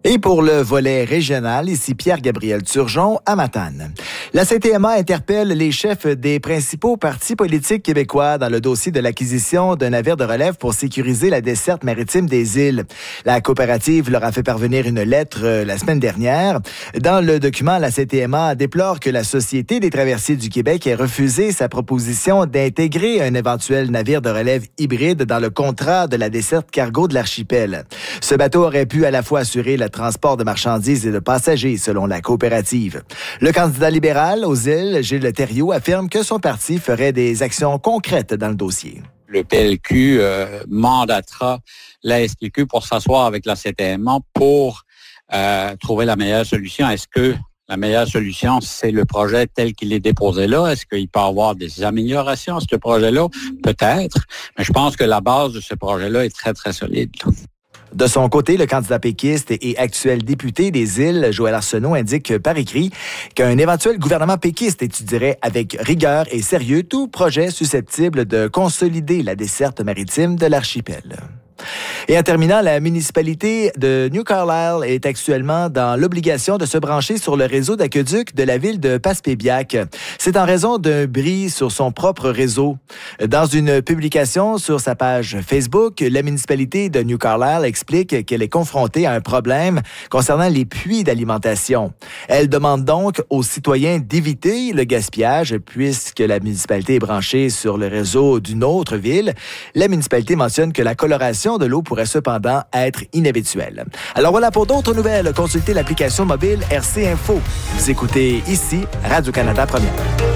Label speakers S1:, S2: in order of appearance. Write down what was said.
S1: Et pour le volet régional, ici Pierre-Gabriel Turgeon à Matane. La CTMA interpelle les chefs des principaux partis politiques québécois dans le dossier de l'acquisition d'un navire de relève pour sécuriser la desserte maritime des îles. La coopérative leur a fait parvenir une lettre la semaine dernière. Dans le document, la CTMA déplore que la Société des traversiers du Québec ait refusé sa proposition d'intégrer un éventuel navire de relève hybride dans le contrat de la desserte cargo de l'archipel. Ce bateau aurait pu à la fois assurer le transport de marchandises et de passagers, selon la coopérative. Le candidat libéral aux îles, Gilles Thériault, affirme que son parti ferait des actions concrètes dans le dossier.
S2: Le PLQ mandatera la STQ pour s'asseoir avec la CTMA pour trouver la meilleure solution. Est-ce que la meilleure solution, c'est le projet tel qu'il est déposé là? Est-ce qu'il peut y avoir des améliorations à ce projet-là? Peut-être, mais je pense que la base de ce projet-là est très, très solide.
S1: De son côté, le candidat péquiste et actuel député des îles, Joël Arsenault, indique par écrit qu'un éventuel gouvernement péquiste étudierait avec rigueur et sérieux tout projet susceptible de consolider la desserte maritime de l'archipel. Et en terminant, la municipalité de New Carlisle est actuellement dans l'obligation de se brancher sur le réseau d'aqueduc de la ville de Passepébiac. C'est en raison d'un bris sur son propre réseau. Dans une publication sur sa page Facebook, la municipalité de New Carlisle explique qu'elle est confrontée à un problème concernant les puits d'alimentation. Elle demande donc aux citoyens d'éviter le gaspillage puisque la municipalité est branchée sur le réseau d'une autre ville. La municipalité mentionne que la coloration de l'eau pourrait cependant être inhabituelle. Alors voilà, pour d'autres nouvelles, consultez l'application mobile RC Info. Vous écoutez ici Radio-Canada Première.